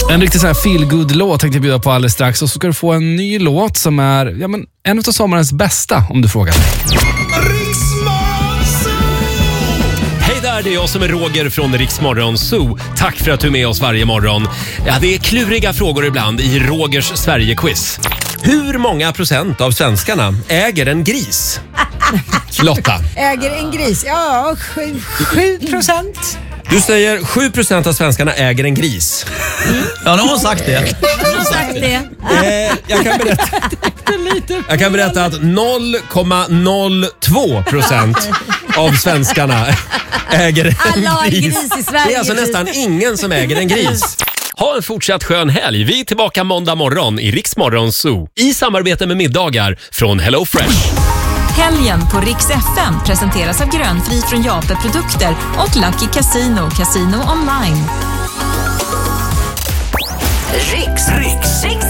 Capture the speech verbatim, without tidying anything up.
En riktigt så här feel-good-låt tänkte jag bjuda på alldeles strax. Och så ska du få en ny låt som är ja, men, en av sommarens bästa, om du frågar mig. Hej där, det är jag som är Roger från Riksmorgon Zoo. Tack för att du är med oss varje morgon. Ja, det är kluriga frågor ibland i Rogers Sverige-quiz. Hur många procent av svenskarna äger en gris? Lotta. Äger en gris? Ja, sju, sju procent. Du säger sju procent av svenskarna äger en gris. Mm. Ja, nu har hon sagt det. Jag har sagt det. Eh, jag, kan berätta, jag kan berätta att noll komma noll två procent av svenskarna äger en Alla har en gris. gris i Sverige. Det är alltså nästan ingen som äger en gris. Ha en fortsatt skön helg. Vi är tillbaka måndag morgon i Riksmorgon Zoo. I samarbete med middagar från Hello Fresh. Helgen på Rix F M presenteras av Grönfri från Jape Produkter och Lucky Casino, Casino online. Riks. Riks.